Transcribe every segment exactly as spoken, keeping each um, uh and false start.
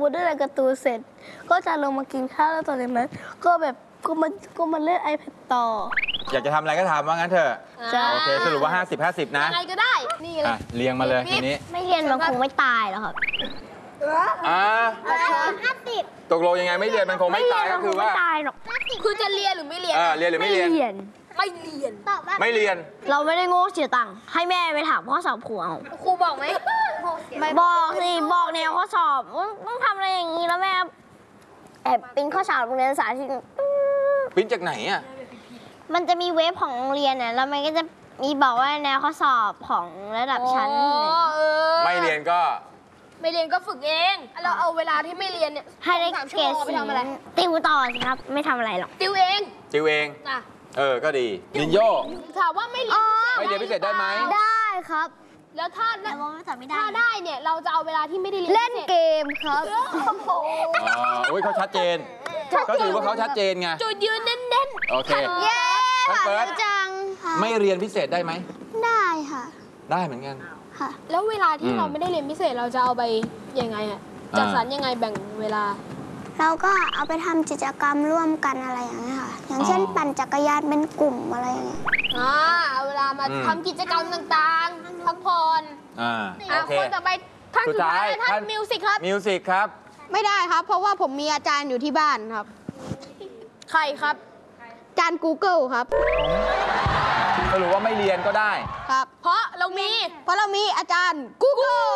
มาด้วยการ์ตูนเสร็จก็จะลงมากินข้าวแล้วตอนนั้นก็แบบก็มาก็มาเล่น iPad ต่ออยากจะทำอะไรก็ทำว่างั้นเถอะโอเคสรุปว่าห้าสิบ ห้าสิบนะยังไงก็ได้นี่เลยเรียงมาเลยทีนี้ไม่เรียนมันคงไม่ตายหรอกครับอ่าห้าสิบตกลงยังไงไม่เรียนมันคงไม่ตายก็คือว่าตายหรอกคือจะเรียนหรือไม่เรียนเรียนหรือไม่เรียนไม่เรียนไม่เรียนเราไม่ได้โง่เสียตังค์ให้แม่ไปถามข้อสอบครูเอาครูบอกไหมบอกสิบอกแนวข้อสอบต้องทำอะไรอย่างนี้แล้วแม่แอบปิ้นข้อสอบโรงเรียนสาธิตปิ้นจากไหนอ่ะมันจะมีเว็บของโรงเรียนเนี่ยแล้วมันก็จะมีบอกว่าแนวข้อสอบของระดับชั้นไม่เรียนก็ไม่เรียนก็ฝึกเองเราเอาเวลาที่ไม่เรียนเนี่ยให้ได้เกรดไปทำอะไรติวต่อสิครับไม่ทำอะไรหรอกติวเองติวเองจ้ะเออก็ดีนินโยถามว่าไม่เรียนไม่เรียนพิเศษได้ไหมได้ครับแล้วถ้าไม่ได้ถ้าได้เนี่ยเราจะเอาเวลาที่ไม่ได้เรียนเล่นเกมครับอ๋อโอ้ยเขาชัดเจนก็ถือว่าเขาชัดเจนไงจุดยืนเน้นๆโอเคเย้ท่านเฟิร์สจังไม่เรียนพิเศษได้ไหมได้ค่ะได้เหมือนกันค่ะแล้วเวลาที่เราไม่ได้เรียนพิเศษเราจะเอาไปยังไงอะจัดสรรยังไงแบ่งเวลาเราก็เอาไปทำกิจกรรมร่วมกันอะไรอย่างเงี้ยค่ะอย่างเช่นปั่นจักรยานเป็นกลุ่มอะไรอย่างเงี้ยอ่าเอาเวลามาทำกิจกรรมต่างๆพักผ่อนอ่าโอเคคนต่อไปท่านสุดท้ายท่านมิวสิกครับมิวสิกครับไม่ได้ครับเพราะว่าผมมีอาจารย์อยู่ที่บ้านครับใครครับอาจารย์ Google ครับสรุปว่าไม่เรียนก็ได้ครับเพราะเรามีเพราะเรามีอาจารย์ Google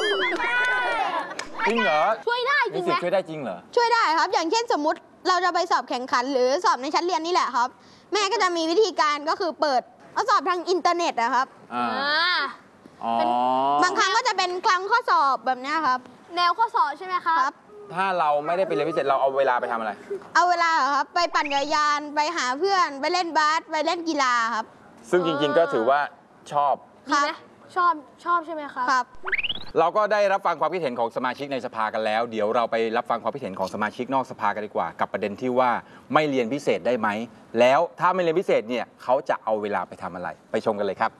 จริงเหรอช่วยได้จริงไหมช่วยได้จริงเหรอช่วยได้ครับอย่างเช่นสมมติเราจะไปสอบแข่งขันหรือสอบในชั้นเรียนนี่แหละครับแม่ก็จะมีวิธีการก็คือเปิดเอาสอบทางอินเทอร์เน็ตนะครับอ่าบางครั้งก็จะเป็นกลางข้อสอบแบบนี้ครับแนวข้อสอบใช่ไหมครับถ้าเราไม่ได้ไปเรียนพิเศษเราเอาเวลาไปทำอะไรเอาเวลาครับไปปั่นจักรยานไปหาเพื่อนไปเล่นบาสไปเล่นกีฬาครับซึ่งจริงๆก็ถือว่าชอบดีไหมชอบชอบใช่ไหมครับครับเราก็ได้รับฟังความคิดเห็นของสมาชิกในสภากันแล้วเดี๋ยวเราไปรับฟังความคิดเห็นของสมาชิกนอกสภากันดีกว่ากับประเด็นที่ว่าไม่เรียนพิเศษได้ไหมแล้วถ้าไม่เรียนพิเศษเนี่ยเขาจะเอาเวลาไปทำอะไรไปชมกันเลยครับ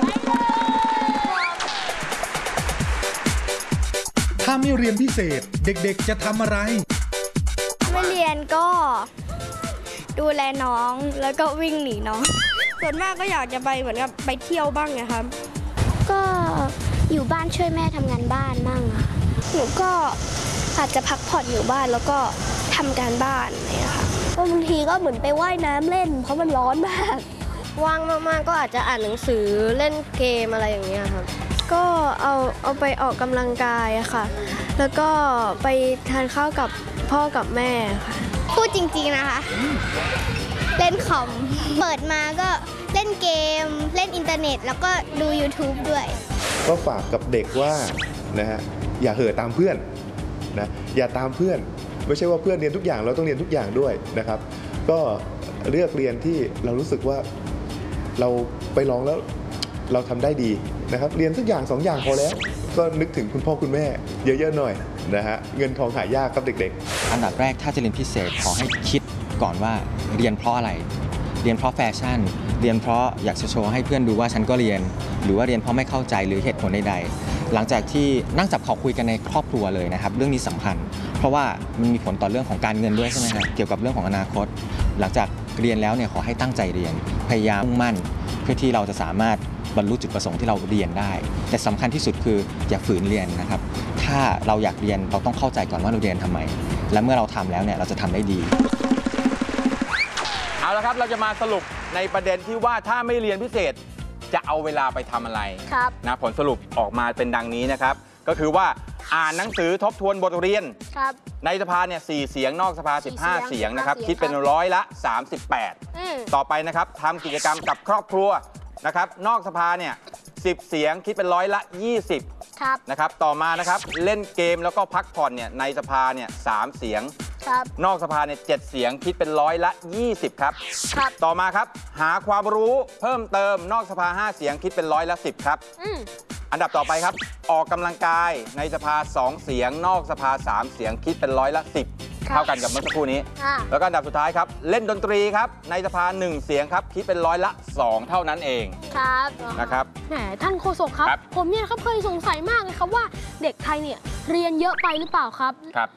ถ้าไม่เรียนพิเศษเด็กๆจะทำอะไรไม่เรียนก็ดูแลน้องแล้วก็วิ่งหนีน้องส่วนมากก็อยากจะไปเหมือนกับไปเที่ยวบ้างไงครับก็อยู่บ้านช่วยแม่ทำงานบ้านบ้างหนูก็อาจจะพักผ่อนอยู่บ้านแล้วก็ทำการบ้านเนี่ยค่ะบางทีก็เหมือนไปว่ายน้ำเล่นเพราะมันร้อนมากว่างมากๆก็อาจจะอ่านหนังสือเล่นเกมอะไรอย่างเงี้ยครับก็เอาเอาไปออกกำลังกายอะค่ะแล้วก็ไปทานข้าวกับพ่อกับแม่ค่ะพูดจริงๆนะคะเล่นคอมเปิดมาก็เล่นเกมเล่นอินเทอร์เน็ตแล้วก็ดู ยูทูบ ด้วยก็ฝากกับเด็กว่านะฮะอย่าเห่อตามเพื่อนนะอย่าตามเพื่อนไม่ใช่ว่าเพื่อนเรียนทุกอย่างเราต้องเรียนทุกอย่างด้วยนะครับก็เลือกเรียนที่เรารู้สึกว่าเราไปลองแล้วเราทำได้ดีนะครับเรียนทุกอย่างสองอย่างพอแล้วก็นึกถึงคุณพ่อคุณแม่เยอะๆหน่อยนะฮะเงินทองหายากกับเด็กๆอันดับแรกถ้าจะเรียนพิเศษขอให้คิดก่อนว่าเรียนเพราะอะไรเรียนเพราะแฟชั่นเรียนเพราะอยากจะโชว์ให้เพื่อนดูว่าฉันก็เรียนหรือว่าเรียนเพราะไม่เข้าใจหรือเหตุผลใดๆหลังจากที่นั่งจับเขาคุยกันในครอบครัวเลยนะครับเรื่องนี้สำคัญเพราะว่ามันมีผลต่อเรื่องของการเงินด้วยใช่ไหมครับเกี่ยวกับเรื่องของอนาคตหลังจากเรียนแล้วเนี่ยขอให้ตั้งใจเรียนพยายามมุ่งมั่นเพื่อที่เราจะสามารถบรรลุจุดประสงค์ที่เราเรียนได้แต่สำคัญที่สุดคืออย่าฝืนเรียนนะครับถ้าเราอยากเรียนเราต้องเข้าใจก่อนว่าเราเรียนทำไมและเมื่อเราทำแล้วเนี่ยเราจะทำได้ดีเอาละครับเราจะมาสรุปในประเด็นที่ว่าถ้าไม่เรียนพิเศษจะเอาเวลาไปทำอะไรนะผลสรุปออกมาเป็นดังนี้นะครับก็คือว่าอ่านหนังสือทบทวนบทเรียนในสภาเนี่ยสี่เสียงนอกสภาสิบห้าเสียงนะครับคิดเป็นร้อยละสามสิบแปดต่อไปนะครับทำกิจกรรมกับครอบครัวนะครับนอกสภาเนี่ยสิบเสียงคิดเป็นร้อยละยี่สิบนะครับต่อมานะครับเล่นเกมแล้วก็พักผ่อนเนี่ยในสภาเนี่ยสามเสียงนอกสภาเนี่ยเจ็ดเสียงคิดเป็นร้อยละยี่สิบครับต่อมาครับหาความรู้เพิ่มเติมนอกสภาห้าเสียงคิดเป็นร้อยละสิบครับอันดับต่อไปครับออกกำลังกายในสภาสองเสียงนอกสภาสามเสียงคิดเป็นร้อยละสิบเท่ากันกับเมื่อสักครู่นี้แล้วก็อันดับสุดท้ายครับเล่นดนตรีครับในสภาหนึ่งเสียงครับคิดเป็นร้อยละสองเท่านั้นเองครับนะครับแหมท่านโฆษกครับผมเนี่ยครับเคยสงสัยมากเลยครับว่าเด็กไทยเนี่ยเรียนเยอะไปหรือเปล่าครับครับ